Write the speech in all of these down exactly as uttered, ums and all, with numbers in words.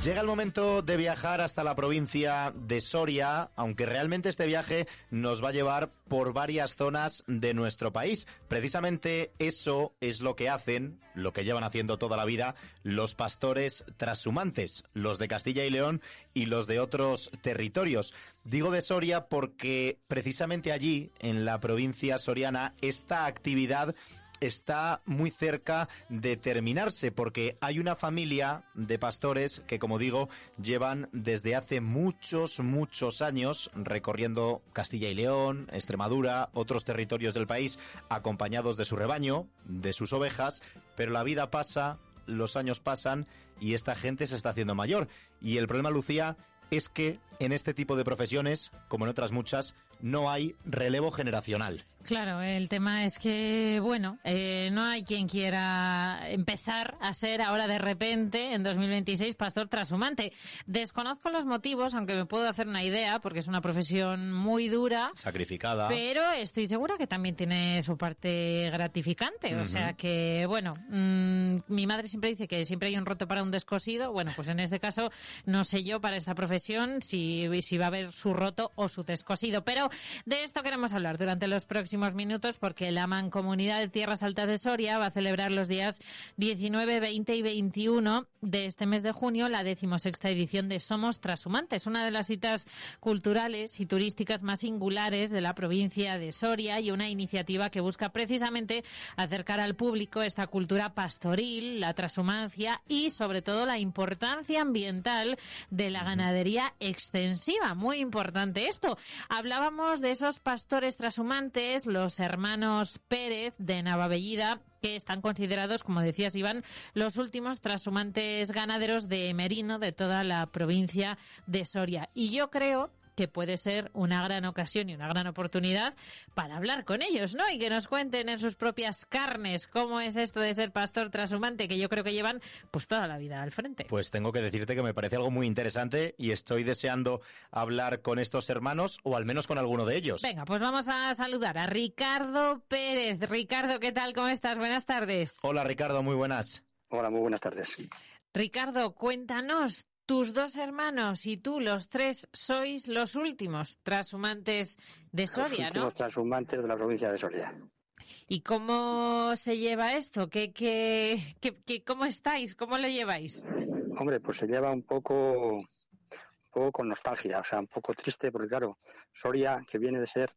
Llega el momento de viajar hasta la provincia de Soria, aunque realmente este viaje nos va a llevar por varias zonas de nuestro país. Precisamente eso es lo que hacen, lo que llevan haciendo toda la vida, los pastores trashumantes, los de Castilla y León y los de otros territorios. Digo de Soria porque precisamente allí, en la provincia soriana, esta actividad está muy cerca de terminarse, porque hay una familia de pastores que, como digo, llevan desde hace muchos, muchos años recorriendo Castilla y León, Extremadura, otros territorios del país, acompañados de su rebaño, de sus ovejas, pero la vida pasa, los años pasan y esta gente se está haciendo mayor. Y el problema, Lucía, es que en este tipo de profesiones, como en otras muchas, no hay relevo generacional. Claro, el tema es que, bueno, eh, no hay quien quiera empezar a ser ahora de repente, en dos mil veintiséis, pastor trashumante. Desconozco los motivos, aunque me puedo hacer una idea, porque es una profesión muy dura. Sacrificada. Pero estoy segura que también tiene su parte gratificante. Uh-huh. O sea que, bueno, mmm, mi madre siempre dice que siempre hay un roto para un descosido. Bueno, pues en este caso, no sé yo para esta profesión si, si va a haber su roto o su descosido. Pero de esto queremos hablar durante los próximos minutos, porque la Mancomunidad de Tierras Altas de Soria va a celebrar los días diecinueve, veinte y veintiuno de este mes de junio la decimosexta edición de Somos Trashumantes, una de las citas culturales y turísticas más singulares de la provincia de Soria, y una iniciativa que busca precisamente acercar al público esta cultura pastoril, la trashumancia y sobre todo la importancia ambiental de la ganadería extensiva. Muy importante esto. Hablábamos de esos pastores trashumantes, los hermanos Pérez de Navavellida, que están considerados, como decías, Iván, los últimos trashumantes ganaderos de merino de toda la provincia de Soria. Y yo creo que puede ser una gran ocasión y una gran oportunidad para hablar con ellos, ¿no? Y que nos cuenten en sus propias carnes cómo es esto de ser pastor trashumante, que yo creo que llevan pues toda la vida al frente. Pues tengo que decirte que me parece algo muy interesante y estoy deseando hablar con estos hermanos, o al menos con alguno de ellos. Venga, pues vamos a saludar a Ricardo Pérez. Ricardo, ¿qué tal? ¿Cómo estás? Buenas tardes. Hola, Ricardo, muy buenas. Hola, muy buenas tardes. Ricardo, cuéntanos. Tus dos hermanos y tú, los tres, sois los últimos trashumantes de Soria, ¿no? Los últimos trashumantes de la provincia de Soria. ¿Y cómo se lleva esto? ¿Qué, qué, qué, qué, ¿Cómo estáis? ¿Cómo lo lleváis? Hombre, pues se lleva un poco, un poco con nostalgia, o sea, un poco triste, porque claro, Soria, que viene de ser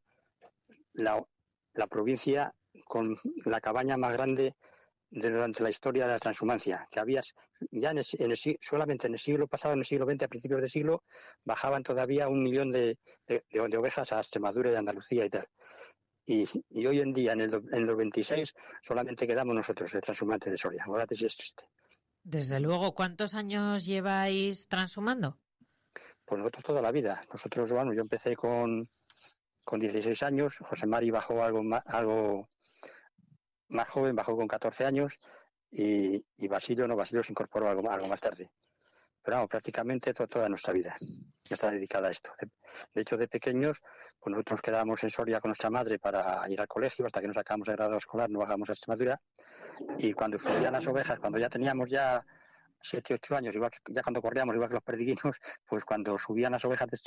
la, la provincia con la cabaña más grande de, durante la historia de la transhumancia, que había ya en el, en el, solamente en el siglo pasado, en el siglo veinte, a principios del siglo, bajaban todavía un millón de, de, de, de ovejas a Extremadura y Andalucía y tal. Y, y hoy en día, en el, en el veintiséis, solamente quedamos nosotros, el transhumante de Soria. Ahora sí es triste. Desde luego. ¿Cuántos años lleváis transhumando? Pues nosotros toda la vida. Nosotros, bueno, yo empecé con, con dieciséis años, José Mari bajó algo más, algo más joven, bajó con catorce años, y, y Basilio no, Basilio se incorporó algo, algo más tarde. Pero vamos, prácticamente to, toda nuestra vida está dedicada a esto. De, de hecho, de pequeños, pues nosotros nos quedábamos en Soria con nuestra madre para ir al colegio, hasta que nos sacábamos el grado escolar, no bajamos a Extremadura, y cuando subían las ovejas, cuando ya teníamos ya siete, ocho años, igual que, ya cuando corríamos, igual que los perdiguinos, pues cuando subían las ovejas de